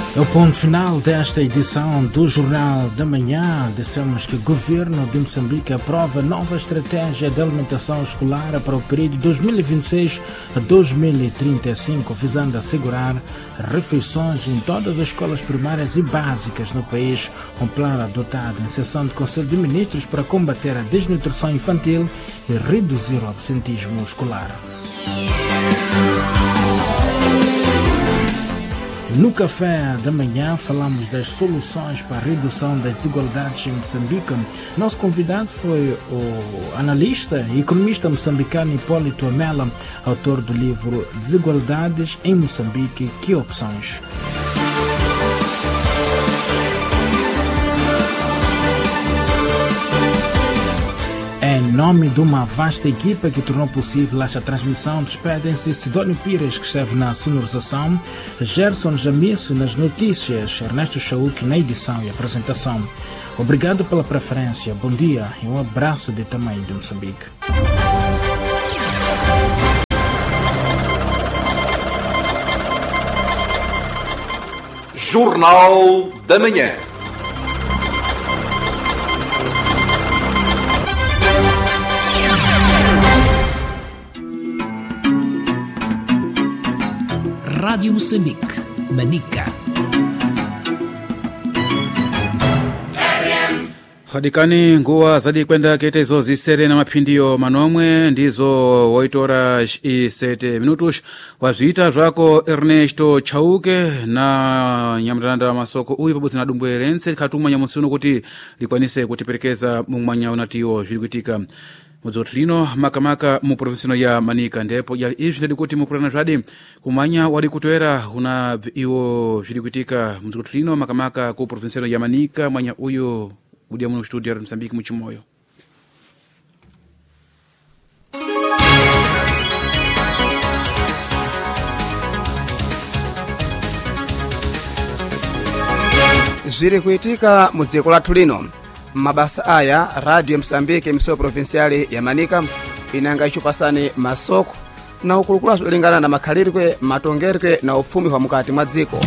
É o ponto final desta edição do Jornal da Manhã. Dissemos que o governo de Moçambique aprova nova estratégia de alimentação escolar para o período 2026 a 2035, visando assegurar refeições em todas as escolas primárias e básicas no país. Um plano adotado em sessão do Conselho de Ministros para combater a desnutrição infantil e reduzir o absentismo escolar. No café da manhã falamos das soluções para a redução das desigualdades em Moçambique. Nosso convidado foi o analista e economista moçambicano Hipólito Amela, autor do livro Desigualdades em Moçambique, que opções? Em nome de uma vasta equipa que tornou possível esta transmissão, despedem-se Sidónio Pires, que esteve na sonorização, Gerson Jamice nas notícias, Ernesto Chauk na edição e apresentação. Obrigado pela preferência, bom dia e um abraço de tamanho de Moçambique. Jornal da Manhã. Rádio Moçambique, Manica. Hadikani nguwa zadi kwenda kete izo zisere na mapindio manomwe ndizo 8 horas e 7 minutos. Wazita zvako Ernesto Chauke na nyamranda masoko uyu pabudzi na dumbu erense katuma nyamusuno kuti likwanise kutiperekeza mumwanya unatiwo zvirikuitika mudzoti lino makamaka mu provinsino ya Manica. Ndipo ya izvi ndadi kuti mupurana zvadi kumanya wadi kutoera una iwo zvirikuitika mudzoti lino makamaka ku provinsino ya Manica. Mwanya uyu udia muno studio ya Msambiki muchimoyo. Zviri kuitika mudziko lathu lino. Mabasa aya Radio Msambiki mso provinciali ya Manica inanga ichupasani masoko na ukulukula zolingana na makhalirwe, matongerwe na ufumi wa mukati mwa dziko.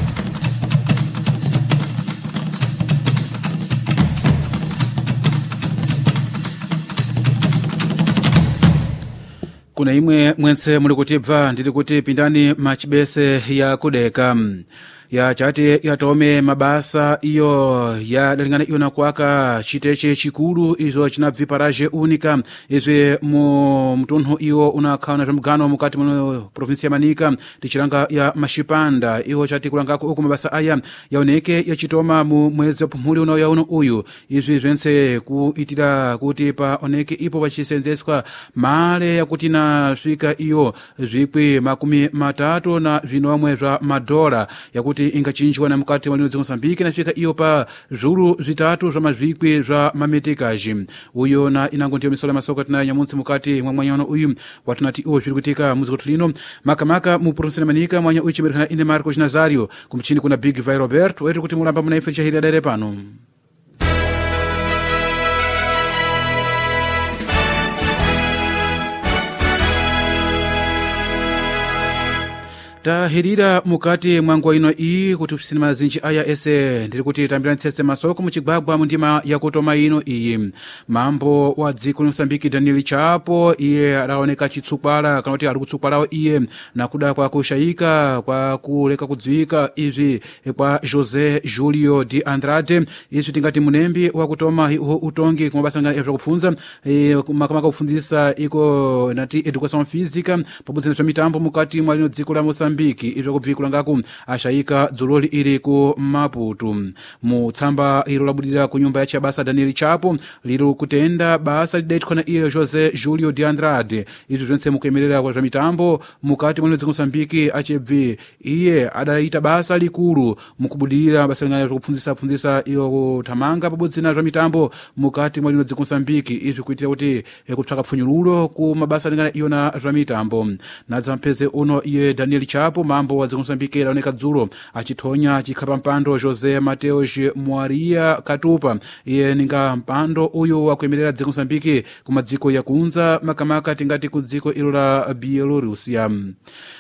Kuna imwe mwense muli kutibva ndiri kuti pindani machibese ya kudeka ya chati yatome mabasa iyo ya dalingana iyo na kuaka chiteche chikulu izo chinabvi paraje unika izwe mu mtunho iyo unakhauna mgano mukati mu provinsi ya Manica tichiranga ya Mashipanda iyo chati kulangako uko mabasa aya yaoneke yachitoma mu mwezi wapumuli uno yauno uyu izwe zvense kuitira kuti pa oneke ipo pachisenzeswa male yakuti na swika iyo zvikwi makumi matatu na zvinomwe zva madola yakuti ingachinjwa na mukati mwa dziko Mozambique na swika iyo pa zulu zitatu zva mazvikwi zva mametikaji uyo na inango ndiyo misola masoko tina nyamunsi mukati mwa mwanya uyu watunati uwo zvirikuitika muziko tulino makamaka mu provinsi ya Manica. Mwanya uyu chimerikana ine Marcos Nazario kumchini kuna Big Vai Roberto wetu kuti mulamba muna ife chahiri adere pano. Tahirira mukati mwangu ino iyi kuti pisini mazinji aya ese ndiri kuti tambira ntsese masoko muchigwagwa mundima yakutoma ino iyi. Mambo wa dziko la Mozambique Daniel Chapo iye araoneka chitsukwala kana kuti ari kutsukwalawo iye nakuda kwa kushayika kwa kuleka kudziwika izvi kwa José Julio de Andrade izvi tingati munembi wa kutoma utongi kumabasa ngana ezva kupfunza makamaka kupfunzisa iko nati education physica pabudzi na mitambo mukati mwa lino dziko la Mozambique izvo kubvikula ngaku ashayika dzuloli iri ku Maputo. Mu tsamba iro labudira ku nyumba ya chabasa Daniel Chapo liri kutenda basa lidaitwa na iye José Julio de Andrade izvi zvense mukuemerera kwa mitambo mukati mwa dziko Mozambique achebvi iye adaita basa likulu mukubudira basa lingana kupfunzisa iyo kuthamanga pabudzi na mitambo mukati mwa dziko Mozambique izvi kuitira kuti kutsvaka pfunyululo ku mabasa lingana iyo na mitambo. Nadza mpeze uno iye Daniel Chapo mambo wa dziko Mozambique laoneka dzulo achithonya chikhapa mpando José Mateus Muaria Katupa iye ninga mpando uyu wakuemerera dziko Mozambique kumadziko yakunza makamaka tingati ku dziko ilo la Bielorusia.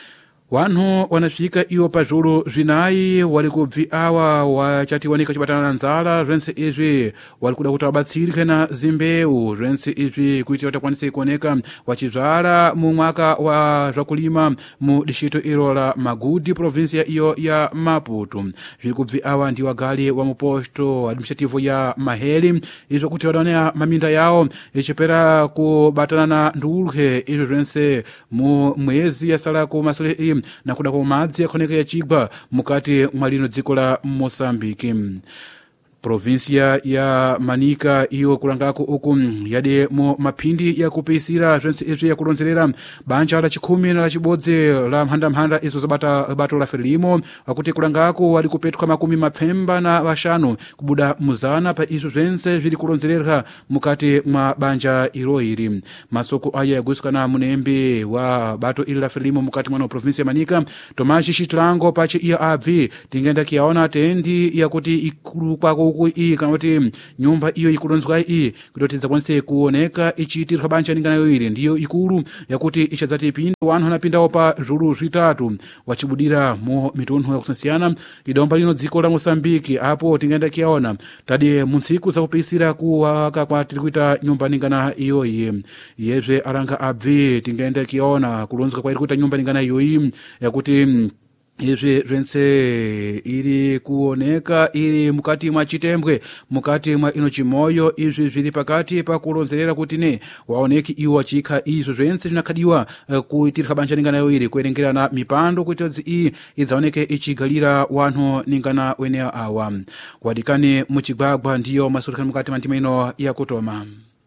Wanhu wanafika iwo pazulu zvinayi wali kubvi awa wachatiwanika chibatana na nzala zvense izvi wali kuda kuti wabatsirike na zimbewu zvense izvi kuitira kuti akwanise kuoneka wachizvara mu mwaka wa zvakulima mu distrito ilo la Magudi provincia iyo ya Maputo. Zviri kubvi awa ndi wagali wa muposto administrativo ya Maheli izvo kuti wadaonea maminda yawo ichipera kubatana na ndulhe izvo zvense mu mwezi yasala ku masule na kuda kwa madzi yakoneka yachigwa mukati mwa lino dziko la Mosambiki. Provincia ya Manika iyo kulangako uku yade mu mapindi ya kupisira zvense izvi ya kulonzerera banja la 10 na la 1 la mhanda izo zabata bato la Frelimo akuti kulangako wali kupetwa makumi mapfemba na vashanu kubuda muzana pa izo zvense vili kulonzerera mukati mwa banja ilo iri. Masoko aya yagusikana munembe wa bato ili la Frelimo mukati mwa provincia ya Manika Tomashi Shitlango pache iya abvi tingenda kiaona tendi ya kuti ikulu kwako uku kana kuti nyumba iyo ikulonzwa kuti dzakwanise kuoneka ichiitirwa banja ningana yoiri ndiyo ikulu yakuti ichadzati ipinda wanhu anapindawo pa zulu zvitatu wachibudira mu mitunhu yakusiyana idomba lino dziko la Mosambiki apo tingenda kiaona tadi muntsiku zakupisira kuwaka kwa tiri kuita nyumba ningana iyoyi yezve aranga abvi tingenda kiaona kulonzwa kwa iri kuita nyumba ningana iyoyi yakuti izvi zvense iri kuoneka iri mukati mwa chitembwe mukati mwa ino chimoyo izvi zviri pakati pa kulonzerera kuti ne waoneki iwo wachika izvo zvense zvinakadiwa kuitirwa banja ningana nayo iri kuerengerana mipando kuti iyi idzaoneke ichigalira wanhu ningana wenea awa wadikani muchigwagwa ndiyo masurikani mukati mwa ndima ino yakutoma.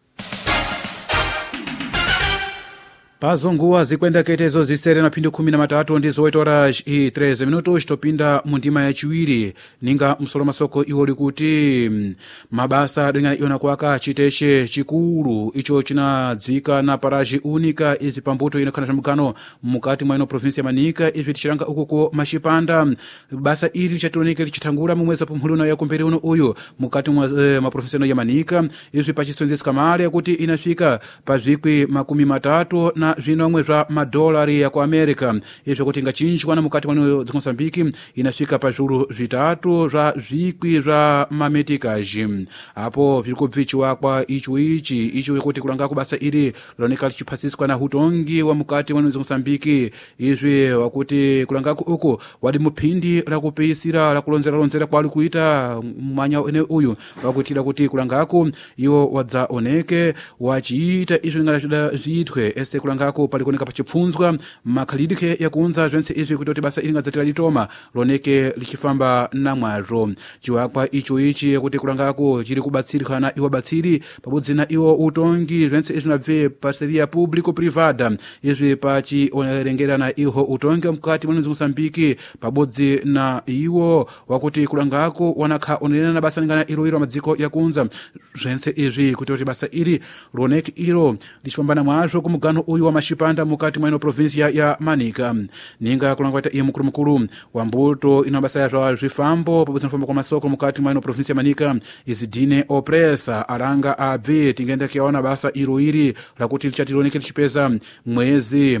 Pazonguwa zikwenda ketezo zisere na pindu 13 ndizo 8 horas e 13 minutos topinda mundima ya chiwiri ninga msolo masoko iwoli kuti mabasa dengana iona kwaka chiteshe chikuru icho chinadzika na paraji unika izi pambuto inakana chamukano mukati mwa ino provinsia ya Manika izi tichiranga ukuko mashipanda basa ili chaturonike lichitangura mumweza pumhuluna ya kumberi uno uyu mukati mwa provinsia ya Manika izi pachisonzesi kamale kuti inafika pazvikwi 30 na zvinomwe zva madolari ya ku America izvo kuti ingachinjwa na mukati mwa Mosambiki inafika pa zulu zvitatu zva zvikwi zva mametikaji apo zviri kubvichiwa kwa icho kuti kulanga kubasa iri loneka lichiphasiswa na hutongi wa mukati mwa Mosambiki izvi wakuti kulanga uko wadi muphindi la kupeisira la kulonzera kwali kuita mwanya uyu wakutira kuti kulangako iwo wadzaoneke wachiita izvi ngala zvitwe ese kulangako palikuoneka pachipfunzwa makhalidwe yakunza zvense izvi kuti basa ili ngadzatira litoma loneke lichifamba namwazvo chiwakwa ichi kuti kulangako chiri kubatsirikana iwo batsiri pabudzi na iwo utongi zvense izvi nabve parceria publico privada izvi pachionerengerana iho utongi mukati mwa Mosambiki pabudzi na iwo wakuti kulangako wanakha onerana basa ngana iro madziko yakunza zvense izvi kuti basa ili loneke iro lichifamba namwazvo kumugano uyu wa mashipanda mukati mwa ino provincia ya Manika ninga kulangwaita iye mukuru wa mbuto ino basa ya zvifambo pabudzi nafamba kwa masoko mukati mwa ino provincia ya Manika Izidine Opresa aranga abve tingenda kiaona basa iri lakuti lichatiloneke lichipeza mwezi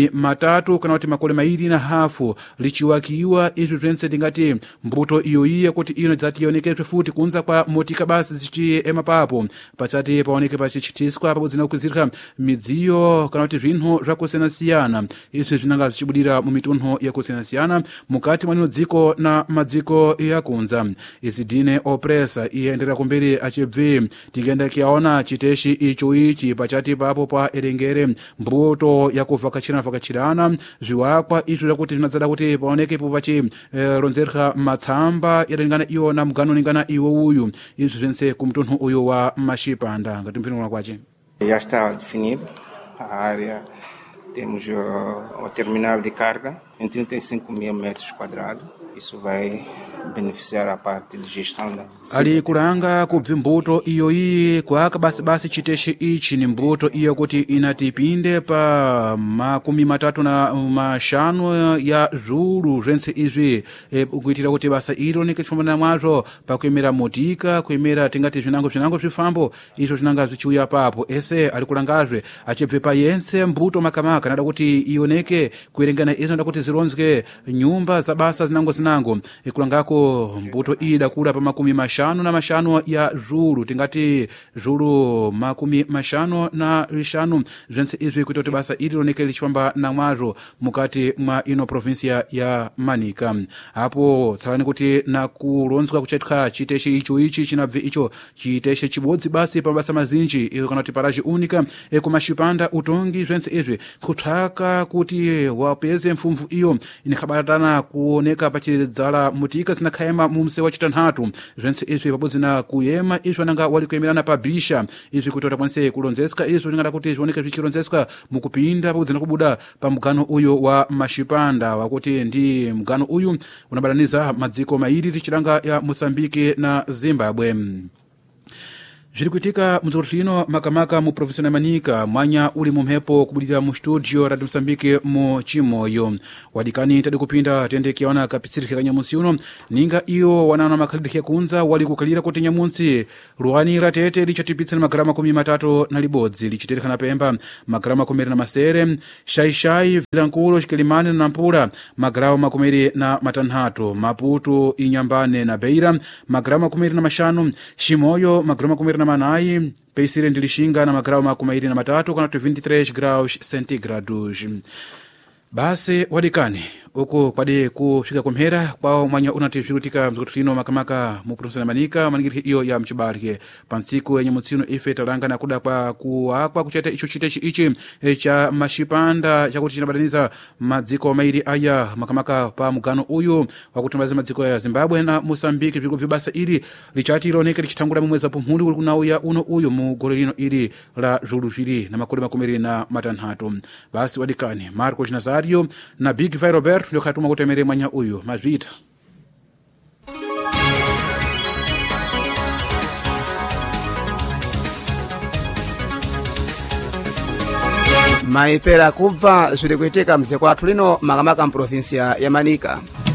30 kana kuti makole 2.5 lichiwakiwa izvi zvense tingati mbuto iyoiye kuti ino dzati ioneke futi kunza kwa motika basi zichiema papo pachati paoneke pachichitiswa pabudzi na kuzirika midziyo kana kuti zvinhu zvakusiyana izvi zvinanga zvichibudira mu mitunhu yakusiyana mukati mwa dziko na madziko yakunza. Izidine Opresa iendera kumberi achibve tingenda kiaona chiteshi ichi pachati papo pa erengere mbuto yakuvakachirana zviwakwa izvi zvakuti zvinadzada kuti paoneke po pachi ronzerwa matsamba yaringana iwo na mugano ningana iwo uyu izvi zvense kumutunhu uyu wa mashipanda ngati mvinira kwache já está definido a área. Temos o terminal de carga em 35.000 metros quadrados. Isso vai beneficiar a parte de gestão da ali kulanga kubvi mbuto iyo iyi kwaka basi chiteshi ichi ni mbuto iyo kuti inatipinde pa 35 ya zulu zvense izvi kuitira kuti basa ilo nikifambana mwazvo pakuemera motika kuemera tingati zvinango zvifambo izvo zvinanga zvichiuya papo ese ali kulangazve achibve payense mbuto makamaka nada kuti ioneke kuerengana izvo nada kuti zironzwe nyumba za basa zinango kulangako mbuto iyi idakula pa 55 ya zulu tingati zulu 55 zvense izvi kuita kuti basa ili lioneke lichifamba namwazvo mukati mwa ino provinsia ya Manika. Apo tsavani kuti nakulonzwa kuchaitika chiteshi ichi chinabve icho chiteshi chibodzi basi pabasa mazinji iyo kana kuti paraji unika kumashipanda utongi zvense izvi kutsvaka kuti wapeze mfumvu iyo inikhabatana kuoneka pachidzala mutika zinakhaema mumse wa chitanhatu zvense izvi pabodzi na kuyema izvi ananga wali kuemerana pabisha izvi kuti watakwanise kulonzeska izvi zvingada kuti zvioneke zvichironzeska mukupinda pabodzi na kubuda pa mugano uyu wa mashipanda wakuti ndi mugano uyu unabataniza madziko mairi tichilanga ya Mozambique na Zimbabwe. Zviri kuitika mudziko lino makamaka mu provinsia ya Manika mwanya uli mumhepo kubudira mu studio Radio Mozambique mu Chimoyo wadikani tadi kupinda tende kiona kapitsirike kanyamunsi uno ninga iyo wanana makhalidike kunza wali kukalira kuti nyamunsi ruhani ratete lichatipitsa na magrama 13 lichitereka Pemba magrama 10 shaishai vilankulu Chikilimani na Nampula magrama 13 Maputo Inyambane na Beira magrama 15 Shimoyo magrama 18 Peisire ndilishinga na magrama 23 kana 23 graus centigrados. Basi wadikani uko kwade kufika kumhera kwa mwanya unatifirutika mzikutu lino makamaka mu provinsia ya Manika maningiri iyo ya mchibarike pansiku yenye mutsino ife talanga na kuda kwa kuakwa kucheta icho chitechi ichi cha mashipanda chakuti chinabadaniza madziko mairi aya makamaka pa mugano uyu wakutumbaza madziko ya Zimbabwe na Mozambique viko vibasa ili lichati iloneke lichitangula mwezi Pumhuli kuli kunauya uno uyu mu gole lino ili la zulu vili na makole 23. Basi wadikani Marco Nazario na Big Vai Robert ndio katuma kutemere mwanya uyu mazvita maipera kubva zviri kuitika mdziko lathu lino makamaka mprovinsia ya Manika.